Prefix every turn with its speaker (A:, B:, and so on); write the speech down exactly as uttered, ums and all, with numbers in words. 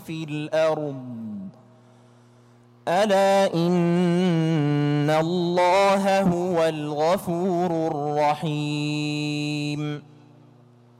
A: في الأرض ألا إن الله هو الغفور الرحيم.